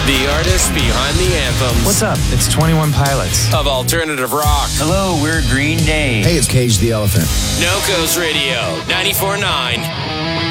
The artists behind the anthems. What's up? It's 21 Pilots. Of alternative rock. Hello, we're Green Day. Hey, it's Cage the Elephant. No Coast Radio, 94.9.